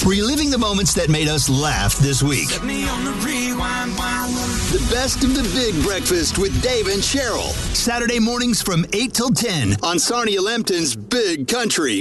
Reliving the moments that made us laugh this week. Set me on the rewind. The best of the Big Breakfast with Dave and Cheryl. Saturday mornings from 8 till 10 on Sarnia Lambton's Big Country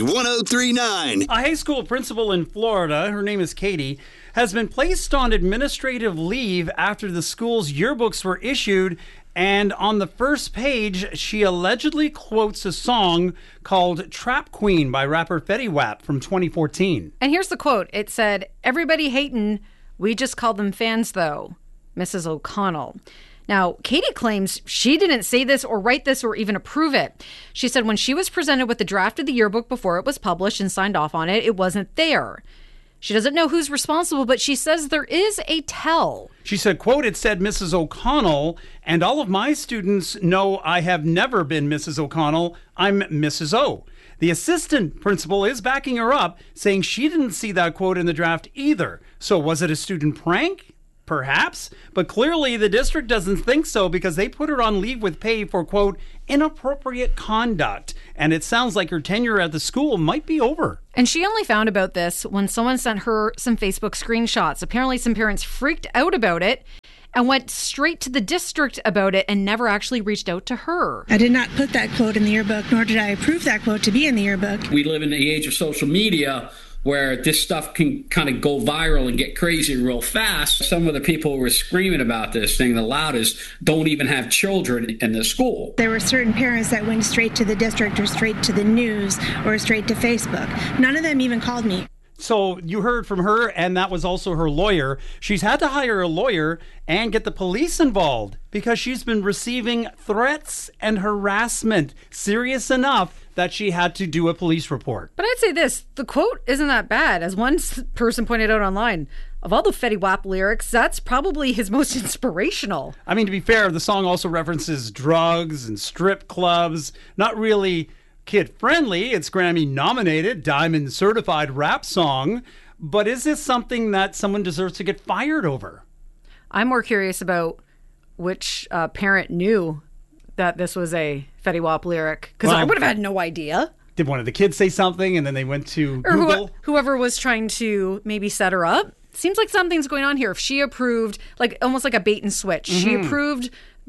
103.9. A high school principal in Florida, her name is Katie, has been placed on administrative leave after the school's yearbooks were issued. And on the first page, she allegedly quotes a song called Trap Queen by rapper Fetty Wap from 2014. And here's the quote. It said, "Everybody hatin', we just call them fans though, Mrs. O'Connell." Now, Katie claims she didn't say this or write this or even approve it. She said when she was presented with the draft of the yearbook before it was published and signed off on it, it wasn't there. She doesn't know who's responsible, but she says there is a tell. She said, quote, "It said Mrs. O'Connell, and all of my students know I have never been Mrs. O'Connell. I'm Mrs. O." The assistant principal is backing her up, saying she didn't see that quote in the draft either. So was it a student prank? Perhaps, but clearly the district doesn't think so because they put her on leave with pay for, quote, inappropriate conduct. And it sounds like her tenure at the school might be over. And she only found about this when someone sent her some Facebook screenshots. Apparently some parents freaked out about it and went straight to the district about it and never actually reached out to her. I did not put that quote in the yearbook, nor did I approve that quote to be in the yearbook. We live in the age of social media where this stuff can kind of go viral and get crazy real fast. Some of the people who were screaming about this thing the loudest don't even have children in the school. There were certain parents that went straight to the district or straight to the news or straight to Facebook. None of them even called me. So you heard from her, and that was also her lawyer. She's had to hire a lawyer and get the police involved because she's been receiving threats and harassment serious enough that she had to do a police report. But I'd say this, the quote isn't that bad. As one person pointed out online, of all the Fetty Wap lyrics, that's probably his most inspirational. I mean, to be fair, the song also references drugs and strip clubs. Not really kid-friendly. It's Grammy-nominated, Diamond-certified rap song. But is this something that someone deserves to get fired over? I'm more curious about which parent knew that this was a Fetty Wap lyric, because I would have had no idea. Did one of the kids say something and then they went to Google? Whoever was trying to maybe set her up. Seems like something's going on here. If she approved, like almost like a bait and switch. Mm-hmm. She approved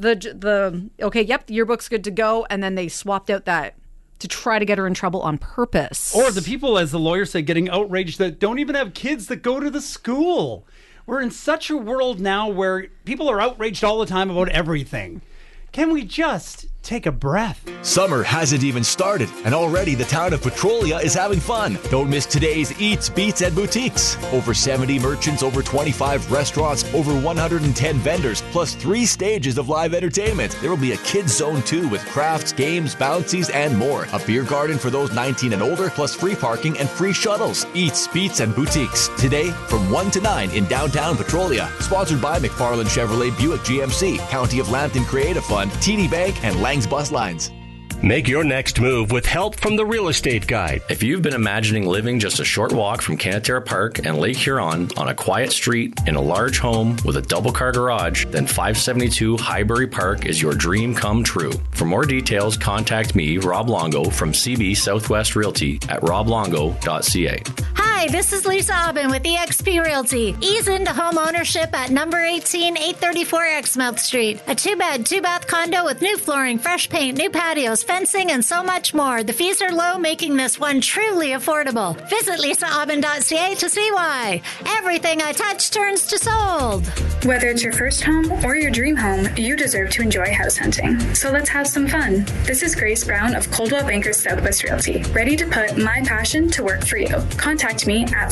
the okay, yep, the yearbook's good to go, and then they swapped out that to try to get her in trouble on purpose. Or the people, as the lawyer said, getting outraged that don't even have kids that go to the school. We're in such a world now where people are outraged all the time about everything. Can we just take a breath? Summer hasn't even started, and already the town of Petrolia is having fun. Don't miss today's Eats, Beats, and Boutiques. Over 70 merchants, over 25 restaurants, over 110 vendors, plus 3 stages of live entertainment. There will be a kids zone too with crafts, games, bouncies, and more. A beer garden for those 19 and older, plus free parking and free shuttles. Eats, Beats, and Boutiques. Today from 1 to 9 in downtown Petrolia. Sponsored by McFarland Chevrolet Buick GMC, County of Lambton Creative Fund, TD Bank, and Langs Bus Lines. Make your next move with help from the Real Estate Guide. If you've been imagining living just a short walk from Canaterra Park and Lake Huron on a quiet street in a large home with a double-car garage, then 572 Highbury Park is your dream come true. For more details, contact me, Rob Longo, from CB Southwest Realty at roblongo.ca. Hi, this is Lisa Aubin with eXp Realty. Ease into home ownership at number 18, 834 Exmouth Street. A 2-bed, 2-bath condo with new flooring, fresh paint, new patios, fencing, and so much more. The fees are low, making this one truly affordable. Visit lisaaubin.ca to see why. Everything I touch turns to sold. Whether it's your first home or your dream home, you deserve to enjoy house hunting. So let's have some fun. This is Grace Brown of Coldwell Bankers Southwest Realty, ready to put my passion to work for you. Contact me at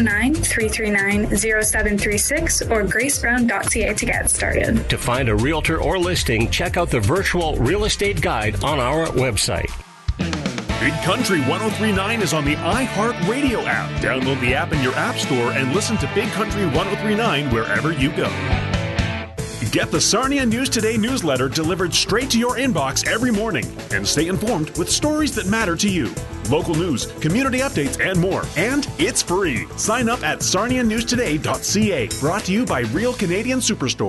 519-339-0736 or gracebrown.ca to get started. To find a realtor or listing, check out the virtual real estate guide on our website. Big Country 103.9 is on the iHeartRadio app. Download the app in your app store and listen to Big Country 103.9 wherever you go. Get the Sarnia News Today newsletter delivered straight to your inbox every morning and stay informed with stories that matter to you. Local news, community updates, and more. And it's free. Sign up at sarnianewstoday.ca. Brought to you by Real Canadian Superstore.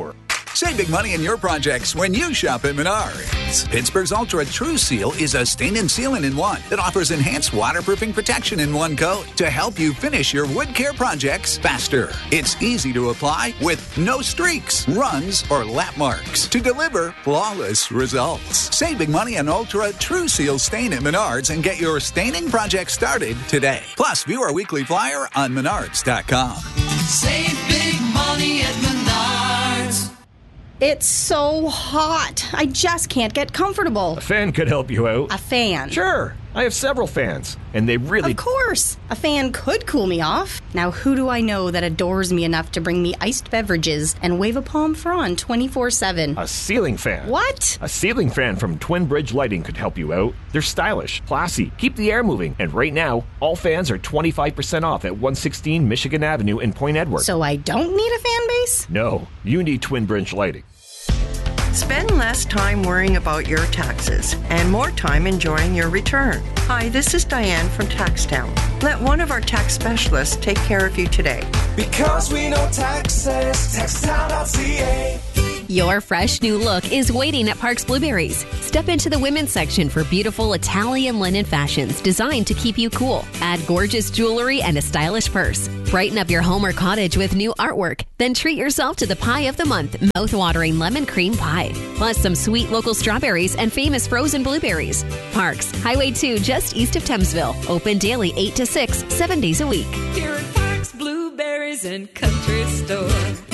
Save big money in your projects when you shop at Menards. Pittsburgh's Ultra True Seal is a stain and sealant in one that offers enhanced waterproofing protection in one coat to help you finish your wood care projects faster. It's easy to apply with no streaks, runs, or lap marks to deliver flawless results. Save big money on Ultra True Seal stain at Menards and get your staining project started today. Plus, view our weekly flyer on menards.com. Save big money at Menards. It's so hot. I just can't get comfortable. A fan could help you out. A fan? Sure. I have several fans, and they really... Of course. A fan could cool me off. Now, who do I know that adores me enough to bring me iced beverages and wave a palm frond 24/7? A ceiling fan. What? A ceiling fan from Twin Bridge Lighting could help you out. They're stylish, classy, keep the air moving, and right now, all fans are 25% off at 116 Michigan Avenue in Point Edward. So I don't need a fan base? No, you need Twin Bridge Lighting. Spend less time worrying about your taxes and more time enjoying your return. Hi, this is Diane from TaxTown. Let one of our tax specialists take care of you today. Because we know taxes, taxtown.ca. Your fresh new look is waiting at Parks Blueberries. Step into the women's section for beautiful Italian linen fashions designed to keep you cool. Add gorgeous jewelry and a stylish purse. Brighten up your home or cottage with new artwork. Then treat yourself to the pie of the month, mouth-watering lemon cream pie. Plus some sweet local strawberries and famous frozen blueberries. Parks, Highway 2 just east of Thamesville. Open daily 8 to 6, 7 days a week. Here at Parks Blueberries and Country Store.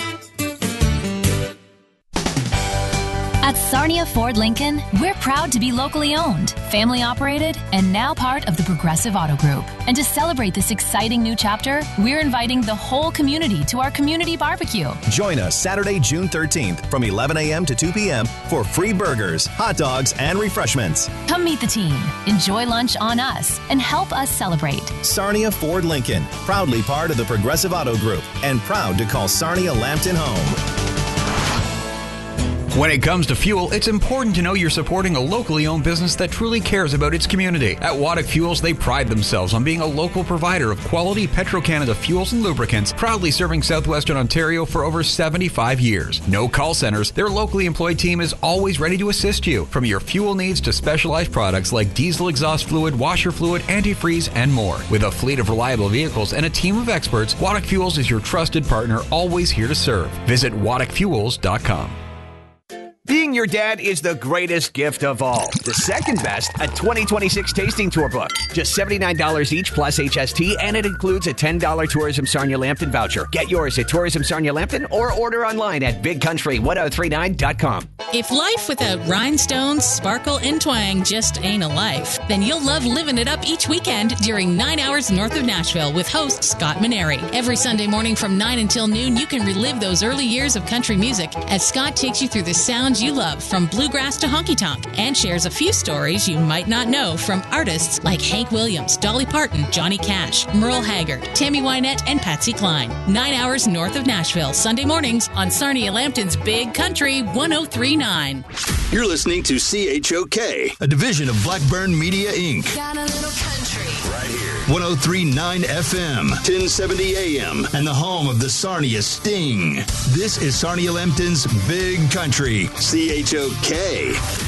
At Sarnia Ford Lincoln, we're proud to be locally owned, family operated, and now part of the Progressive Auto Group. And to celebrate this exciting new chapter, we're inviting the whole community to our community barbecue. Join us Saturday, June 13th from 11 a.m. to 2 p.m. for free burgers, hot dogs, and refreshments. Come meet the team, enjoy lunch on us, and help us celebrate. Sarnia Ford Lincoln, proudly part of the Progressive Auto Group, and proud to call Sarnia Lambton home. When it comes to fuel, it's important to know you're supporting a locally owned business that truly cares about its community. At Waddick Fuels, they pride themselves on being a local provider of quality Petro-Canada fuels and lubricants, proudly serving southwestern Ontario for over 75 years. No call centers, their locally employed team is always ready to assist you, from your fuel needs to specialized products like diesel exhaust fluid, washer fluid, antifreeze, and more. With a fleet of reliable vehicles and a team of experts, Waddick Fuels is your trusted partner, always here to serve. Visit WaddickFuels.com. Being your dad is the greatest gift of all. The second best, a 2026 tasting tour book. Just $79 each plus HST, and it includes a $10 Tourism Sarnia Lambton voucher. Get yours at Tourism Sarnia Lambton or order online at bigcountry1039.com. If life without rhinestones, sparkle, and twang just ain't a life, then you'll love living it up each weekend during 9 Hours North of Nashville with host Scott Maneri. Every Sunday morning from 9 until noon, you can relive those early years of country music as Scott takes you through the sounds you love, from bluegrass to honky-tonk, and shares a few stories you might not know from artists like Hank Williams, Dolly Parton, Johnny Cash, Merle Haggard, Tammy Wynette, and Patsy Cline. 9 Hours North of Nashville, Sunday mornings on Sarnia Lambton's Big Country 1039. You're listening to CHOK, a division of Blackburn Media, Inc. Got a little country. Right here. 1039 FM, 1070 AM, and the home of the Sarnia Sting. This is Sarnia Lambton's Big Country, CHOK.